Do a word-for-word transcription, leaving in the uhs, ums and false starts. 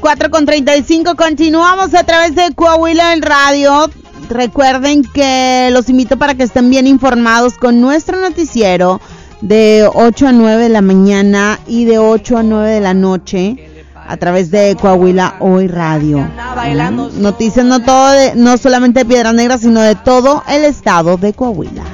cuatro con treinta y cinco, continuamos a través de Coahuila en Radio. Recuerden que los invito para que estén bien informados con nuestro noticiero de ocho a nueve de la mañana y de ocho a nueve de la noche a través de Coahuila Hoy Radio. ¿Mm? Noticias no todo de, no solamente de Piedras Negras, sino de todo el estado de Coahuila.